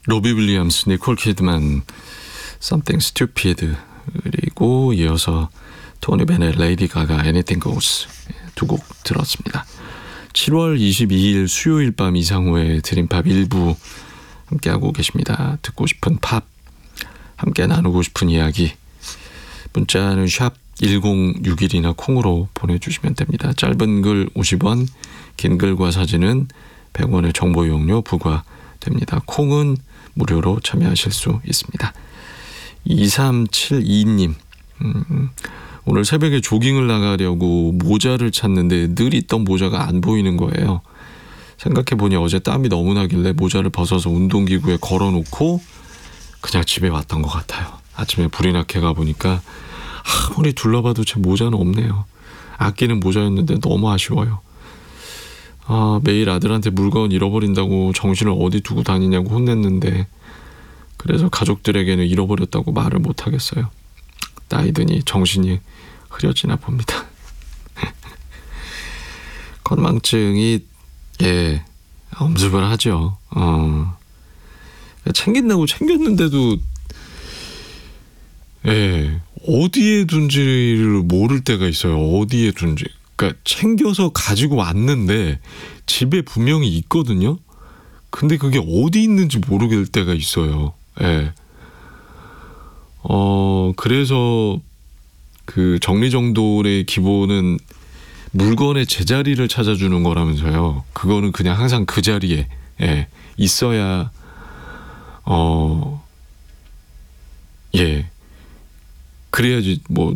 로비 윌리엄스, 니콜 키드만, Something Stupid, 그리고 이어서 토니 베넷, 레이디 가가, Anything Goes 두 곡 들었습니다. 7월 22일 수요일 밤 이상호의 드림팝 1부 함께하고 계십니다. 듣고 싶은 팝, 함께 나누고 싶은 이야기, 문자는 샵 1061이나 콩으로 보내주시면 됩니다. 짧은 글 50원, 긴 글과 사진은 100원의 정보 이용료 부과됩니다. 콩은 무료로 참여하실 수 있습니다. 2372님, 오늘 새벽에 조깅을 나가려고 모자를 찾는데 늘 있던 모자가 안 보이는 거예요. 생각해보니 어제 땀이 너무 나길래 모자를 벗어서 운동기구에 걸어놓고 그냥 집에 왔던 것 같아요. 아침에 불이 나게 가보니까 아무리 둘러봐도 제 모자는 없네요. 아끼는 모자였는데 너무 아쉬워요. 매일 아들한테 물건 잃어버린다고 정신을 어디 두고 다니냐고 혼냈는데, 그래서 가족들에게는 잃어버렸다고 말을 못하겠어요. 나이 드니 정신이 흐려지나 봅니다. 건망증이 엄습을 하죠. 챙긴다고 챙겼는데도 어디에 둔지를 모를 때가 있어요. 어디에 둔지. 그러니까 챙겨서 가지고 왔는데 집에 분명히 있거든요. 근데 그게 어디 있는지 모르겠을 때가 있어요. 그래서 그 정리정돈의 기본은 물건의 제자리를 찾아주는 거라면서요. 그거는 그냥 항상 그 자리에 있어야 그래야지 뭐